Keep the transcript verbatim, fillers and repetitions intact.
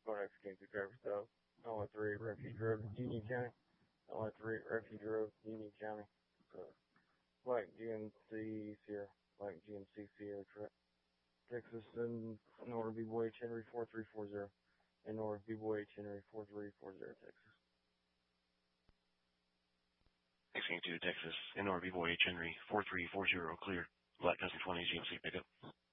going after King two Driver South. L one three Refuge Road, Union County. L one three Refuge Road, Union County. So, like G M C Sierra, like G M C Sierra truck. Texas and Nora B Boy H Henry four three four zero. And Nora B Boy H Henry four three four zero, Texas. King two Texas, N R B Boy H Henry four three four zero, clear. Black Cousin twenty G M C pickup.